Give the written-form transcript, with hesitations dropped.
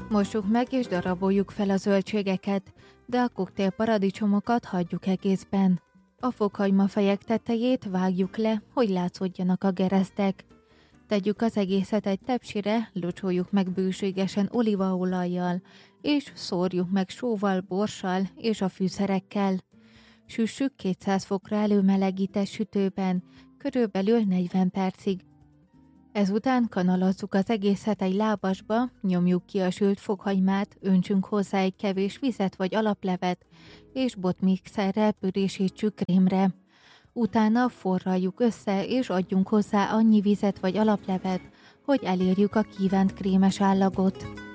Mossuk meg és daraboljuk fel a zöldségeket, de a koktélparadicsomokat hagyjuk egészben. A fokhagymafejek tetejét vágjuk le, hogy látszódjanak a geresztek. Tegyük az egészet egy tepsire, locsoljuk meg bőségesen olívaolajjal, és szórjuk meg sóval, borssal és a fűszerekkel. Süssük 200 fokra előmelegített sütőben, körülbelül 40 percig. Ezután kanalazzuk az egészet egy lábasba, nyomjuk ki a sült fokhagymát, öntsünk hozzá egy kevés vizet vagy alaplevet, és botmixerrel pürésítsük krémre. Utána forraljuk össze, és adjunk hozzá annyi vizet vagy alaplevet, hogy elérjük a kívánt krémes állagot.